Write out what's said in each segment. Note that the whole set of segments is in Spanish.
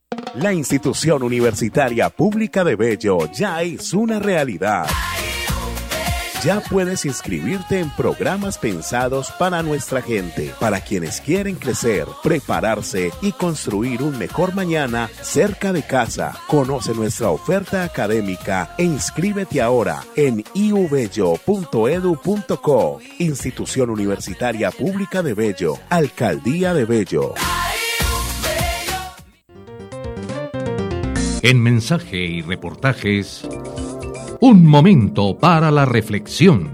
La institución universitaria pública de Bello ya es una realidad. Ya puedes inscribirte en programas pensados para nuestra gente, para quienes quieren crecer, prepararse y construir un mejor mañana cerca de casa. Conoce nuestra oferta académica e inscríbete ahora en iubello.edu.co. Institución Universitaria Pública de Bello, Alcaldía de Bello. En mensaje y reportajes, un momento para la reflexión.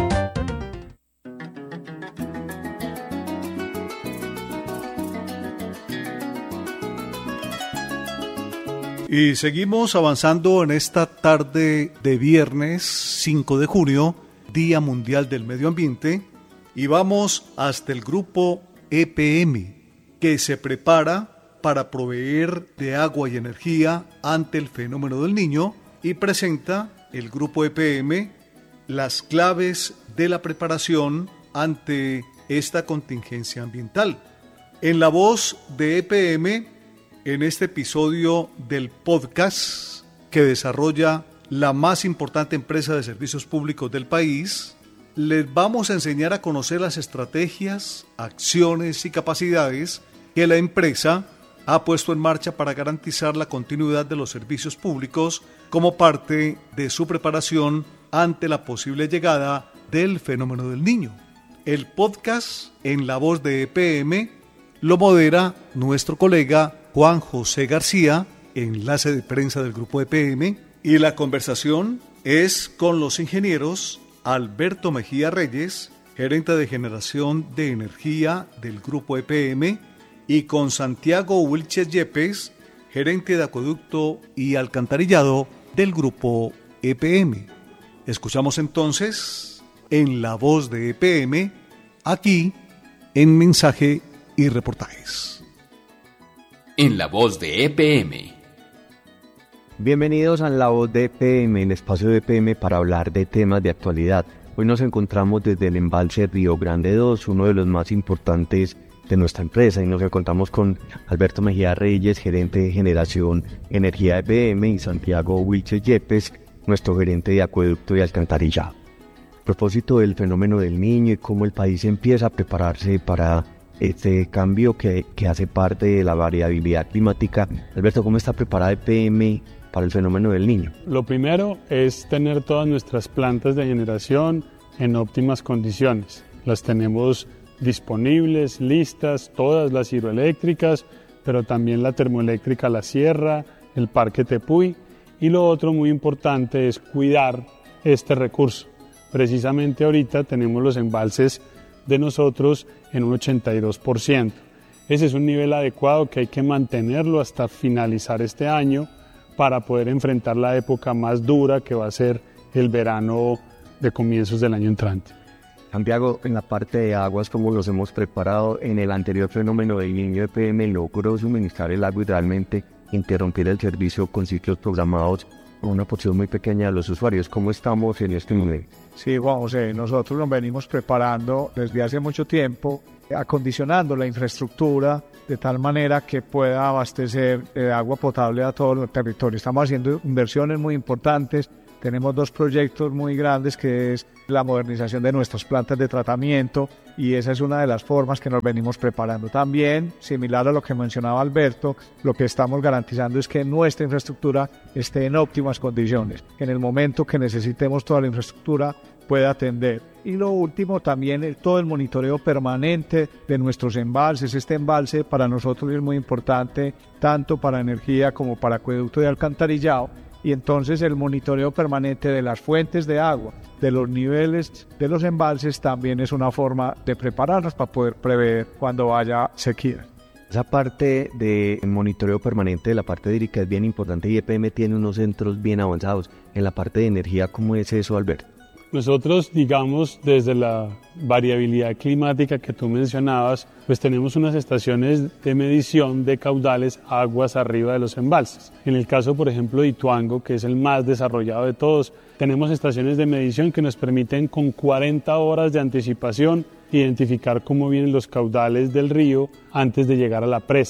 Y seguimos avanzando en esta tarde de viernes 5 de junio, Día Mundial del Medio Ambiente, y vamos hasta el grupo EPM, que se prepara para proveer de agua y energía ante el fenómeno del Niño, y presenta el grupo EPM las claves de la preparación ante esta contingencia ambiental. En la voz de EPM, en este episodio del podcast que desarrolla la más importante empresa de servicios públicos del país, les vamos a enseñar a conocer las estrategias, acciones y capacidades que la empresa ha puesto en marcha para garantizar la continuidad de los servicios públicos como parte de su preparación ante la posible llegada del fenómeno del Niño. El podcast en la voz de EPM lo modera nuestro colega Juan José García, enlace de prensa del grupo EPM, y la conversación es con los ingenieros Alberto Mejía Reyes, gerente de generación de energía del grupo EPM, y con Santiago Wilches Yepes, gerente de acueducto y alcantarillado del grupo EPM. Escuchamos entonces en la voz de EPM, aquí en Mensaje y Reportajes. En la voz de EPM. Bienvenidos a La Voz de EPM, el espacio de EPM para hablar de temas de actualidad. Hoy nos encontramos desde el embalse Río Grande 2, uno de los más importantes de nuestra empresa, y nos encontramos con Alberto Mejía Reyes, gerente de generación energía EPM, y Santiago Wilches Yepes, nuestro gerente de acueducto y alcantarillado. A propósito del fenómeno del Niño y cómo el país empieza a prepararse para este cambio que hace parte de la variabilidad climática. Alberto, ¿cómo está preparada EPM para el fenómeno del Niño? Lo primero es tener todas nuestras plantas de generación en óptimas condiciones. Las tenemos disponibles, listas, todas las hidroeléctricas, pero también la termoeléctrica La Sierra, el Parque Tepuy. Y lo otro muy importante es cuidar este recurso. Precisamente ahorita tenemos los embalses de nosotros en un 82%. Ese es un nivel adecuado que hay que mantenerlo hasta finalizar este año para poder enfrentar la época más dura que va a ser el verano de comienzos del año entrante. Santiago, en la parte de aguas, ¿cómo los hemos preparado? En el anterior fenómeno del Niño, EPM logró suministrar el agua y realmente interrumpir el servicio con ciclos programados con una porción muy pequeña de los usuarios. ¿Cómo estamos en este nivel? Sí, Juan José, nosotros nos venimos preparando desde hace mucho tiempo, acondicionando la infraestructura de tal manera que pueda abastecer de agua potable a todo el territorio. Estamos haciendo inversiones muy importantes. Tenemos dos proyectos muy grandes, que es la modernización de nuestras plantas de tratamiento, y esa es una de las formas que nos venimos preparando. También, similar a lo que mencionaba Alberto, lo que estamos garantizando es que nuestra infraestructura esté en óptimas condiciones, que en el momento que necesitemos toda la infraestructura pueda atender. Y lo último también, todo el monitoreo permanente de nuestros embalses. Este embalse para nosotros es muy importante, tanto para energía como para acueducto y alcantarillado. Y entonces el monitoreo permanente de las fuentes de agua, de los niveles de los embalses, también es una forma de prepararnos para poder prever cuando haya sequía. Esa parte de monitoreo permanente de la parte hídrica es bien importante, y EPM tiene unos centros bien avanzados. En la parte de energía, ¿cómo es eso, Alberto? Nosotros, digamos, desde la variabilidad climática que tú mencionabas, pues tenemos unas estaciones de medición de caudales aguas arriba de los embalses. En el caso, por ejemplo, de Ituango, que es el más desarrollado de todos, tenemos estaciones de medición que nos permiten con 40 horas de anticipación identificar cómo vienen los caudales del río antes de llegar a la presa.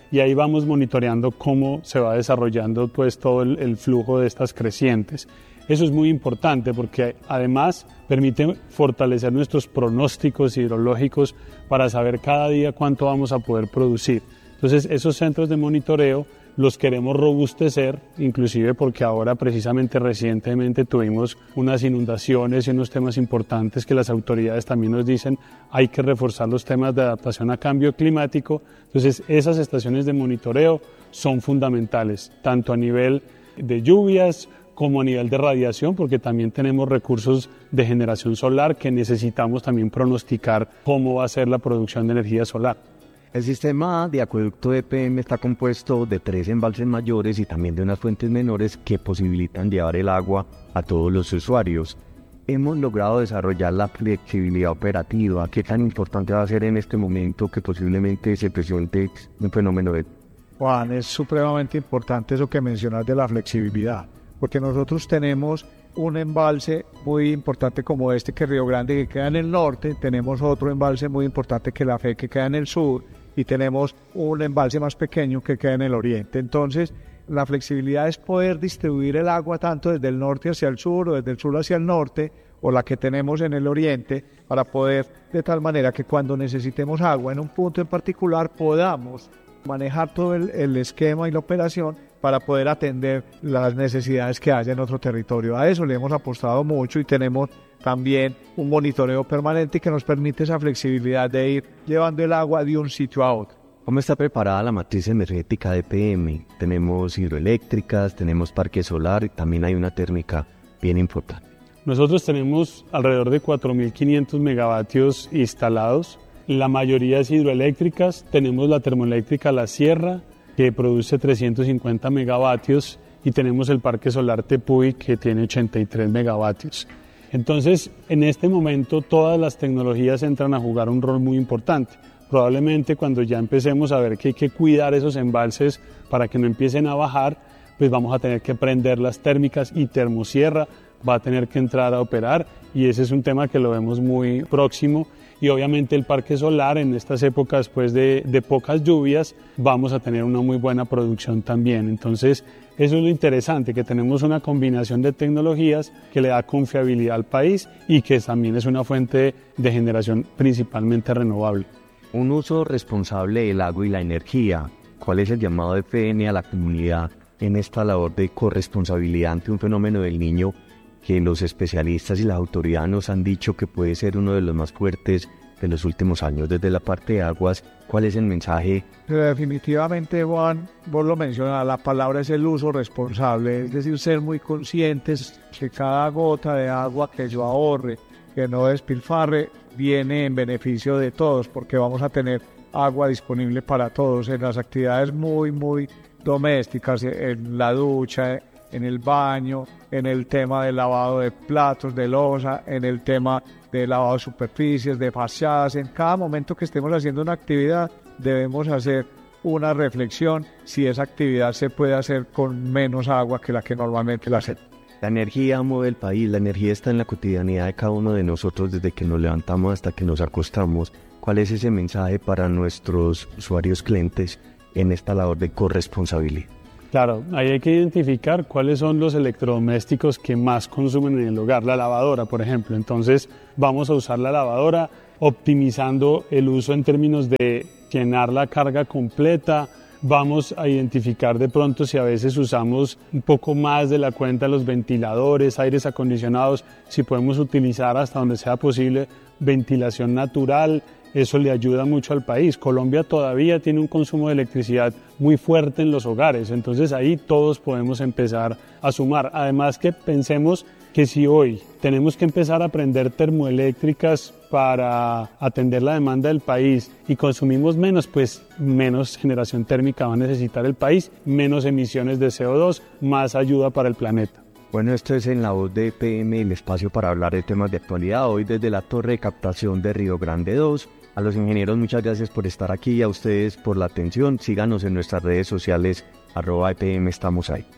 y ahí vamos monitoreando cómo se va desarrollando pues todo el flujo de estas crecientes. Eso es muy importante porque además permite fortalecer nuestros pronósticos hidrológicos para saber cada día cuánto vamos a poder producir. Entonces esos centros de monitoreo los queremos robustecer, inclusive porque ahora precisamente recientemente tuvimos unas inundaciones y unos temas importantes que las autoridades también nos dicen hay que reforzar los temas de adaptación a cambio climático. Entonces esas estaciones de monitoreo son fundamentales, tanto a nivel de lluvias como a nivel de radiación, porque también tenemos recursos de generación solar que necesitamos también pronosticar cómo va a ser la producción de energía solar. El sistema de acueducto EPM está compuesto de 3 embalses mayores y también de unas fuentes menores que posibilitan llevar el agua a todos los usuarios. Hemos logrado desarrollar la flexibilidad operativa. ¿Qué tan importante va a ser en este momento que posiblemente se presente un fenómeno de... Juan, es supremamente importante eso que mencionas de la flexibilidad, porque nosotros tenemos un embalse muy importante como este que es Río Grande, que queda en el norte, tenemos otro embalse muy importante que la FE, que queda en el sur, y tenemos un embalse más pequeño que queda en el oriente. Entonces, la flexibilidad es poder distribuir el agua tanto desde el norte hacia el sur o desde el sur hacia el norte, o la que tenemos en el oriente, para poder, de tal manera que cuando necesitemos agua en un punto en particular podamos manejar todo el esquema y la operación para poder atender las necesidades que haya en otro territorio. A eso le hemos apostado mucho y tenemos también un monitoreo permanente que nos permite esa flexibilidad de ir llevando el agua de un sitio a otro. ¿Cómo está preparada la matriz energética de EPM? Tenemos hidroeléctricas, tenemos parque solar y también hay una térmica bien importante. Nosotros tenemos alrededor de 4.500 megavatios instalados. La mayoría es hidroeléctricas. Tenemos la termoeléctrica La Sierra, que produce 350 megavatios, y tenemos el parque solar Tepuy, que tiene 83 megavatios. Entonces, en este momento, todas las tecnologías entran a jugar un rol muy importante. Probablemente cuando ya empecemos a ver que hay que cuidar esos embalses para que no empiecen a bajar, pues vamos a tener que prender las térmicas y Termosierra va a tener que entrar a operar, y ese es un tema que lo vemos muy próximo. Y obviamente el parque solar en estas épocas después de pocas lluvias vamos a tener una muy buena producción también. Entonces eso es lo interesante, que tenemos una combinación de tecnologías que le da confiabilidad al país y que también es una fuente de generación principalmente renovable. Un uso responsable del agua y la energía. ¿Cuál es el llamado de EPM a la comunidad en esta labor de corresponsabilidad ante un fenómeno del Niño que los especialistas y las autoridades nos han dicho que puede ser uno de los más fuertes de los últimos años desde la parte de aguas? ¿Cuál es el mensaje? Definitivamente, Juan, vos lo mencionas, la palabra es el uso responsable, es decir, ser muy conscientes que cada gota de agua que yo ahorre, que no despilfarre, viene en beneficio de todos, porque vamos a tener agua disponible para todos en las actividades muy domésticas, en la ducha, en el baño, en el tema del lavado de platos, de loza, en el tema de lavado de superficies, de fachadas. En cada momento que estemos haciendo una actividad debemos hacer una reflexión si esa actividad se puede hacer con menos agua que la que normalmente la hacemos. La energía mueve el país, la energía está en la cotidianidad de cada uno de nosotros desde que nos levantamos hasta que nos acostamos. ¿Cuál es ese mensaje para nuestros usuarios clientes en esta labor de corresponsabilidad? Claro, ahí hay que identificar cuáles son los electrodomésticos que más consumen en el hogar. La lavadora, por ejemplo. Entonces vamos a usar la lavadora optimizando el uso en términos de llenar la carga completa. Vamos a identificar de pronto si a veces usamos un poco más de la cuenta los ventiladores, aires acondicionados, si podemos utilizar hasta donde sea posible ventilación natural. Eso le ayuda mucho al país. Colombia todavía tiene un consumo de electricidad muy fuerte en los hogares, entonces ahí todos podemos empezar a sumar. Además que pensemos que si hoy tenemos que empezar a prender termoeléctricas para atender la demanda del país y consumimos menos, pues menos generación térmica va a necesitar el país, menos emisiones de CO2, más ayuda para el planeta. Bueno, esto es En la Voz de EPM, el espacio para hablar de temas de actualidad, hoy desde la torre de captación de Río Grande 2. A los ingenieros, muchas gracias por estar aquí y a ustedes por la atención. Síganos en nuestras redes sociales, @EPM, estamos ahí.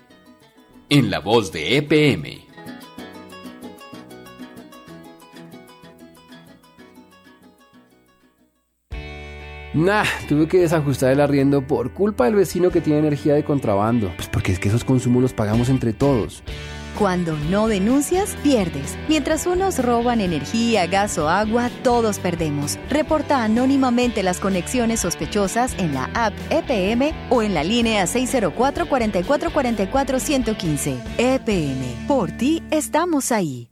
En la Voz de EPM. Tuve que desajustar el arriendo por culpa del vecino que tiene energía de contrabando. Pues porque es que esos consumos los pagamos entre todos. Cuando no denuncias, pierdes. Mientras unos roban energía, gas o agua, todos perdemos. Reporta anónimamente las conexiones sospechosas en la app EPM o en la línea 604-4444-115. EPM, por ti estamos ahí.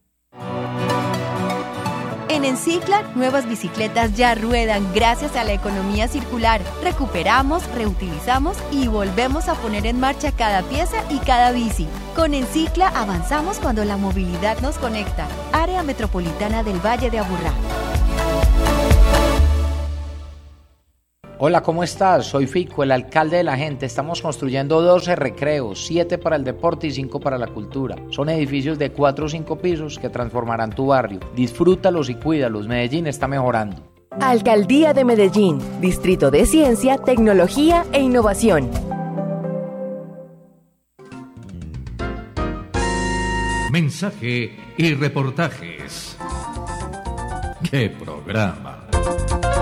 En Encicla, nuevas bicicletas ya ruedan gracias a la economía circular. Recuperamos, reutilizamos y volvemos a poner en marcha cada pieza y cada bici. Con Encicla avanzamos cuando la movilidad nos conecta. Área Metropolitana del Valle de Aburrá. Hola, ¿cómo estás? Soy Fico, el alcalde de la gente. Estamos construyendo 12 recreos, 7 para el deporte y 5 para la cultura. Son edificios de 4 o 5 pisos que transformarán tu barrio. Disfrútalos y cuídalos. Medellín está mejorando. Alcaldía de Medellín, Distrito de Ciencia, Tecnología e Innovación. Mensaje y reportajes. ¡Qué programa!